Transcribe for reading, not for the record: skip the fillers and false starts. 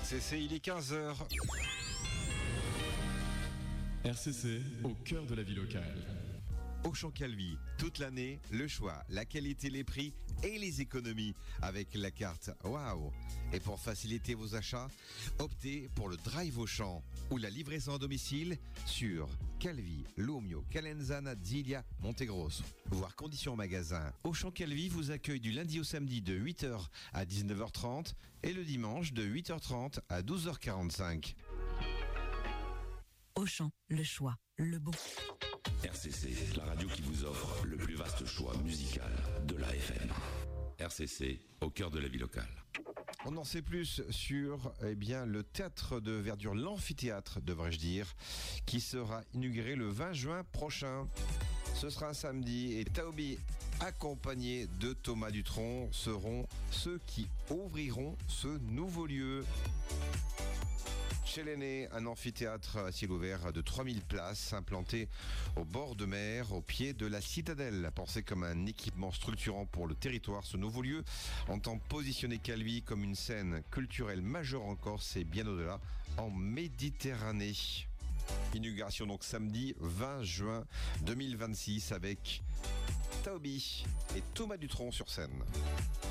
RCC, il est 15h. RCC, au cœur de la vie locale. Auchan Calvi, toute l'année, le choix, la qualité, les prix et les économies avec la carte Waouh. Et pour faciliter vos achats, optez pour le Drive Auchan ou la livraison à domicile sur Calvi, Lumio, Calenzana, Zilia, Montegrosso. Voir conditions en magasin. Auchan Calvi vous accueille du lundi au samedi de 8h à 19h30 et le dimanche de 8h30 à 12h45. Auchan, le choix, le bon. RCC, la radio qui vous offre le plus vaste choix musical de la FM. RCC, au cœur de la vie locale. On en sait plus sur le théâtre de verdure, l'amphithéâtre devrais-je dire, qui sera inauguré le 20 juin prochain. Ce sera un samedi et Taobi, accompagné de Thomas Dutronc, seront ceux qui ouvriront ce nouveau lieu. Chez l'Aîné, un amphithéâtre à ciel ouvert de 3000 places, implanté au bord de mer, au pied de la citadelle. Pensé comme un équipement structurant pour le territoire, ce nouveau lieu entend positionner Calvi comme une scène culturelle majeure en Corse et bien au-delà, en Méditerranée. Inauguration donc samedi 20 juin 2026 avec Taobi et Thomas Dutronc sur scène.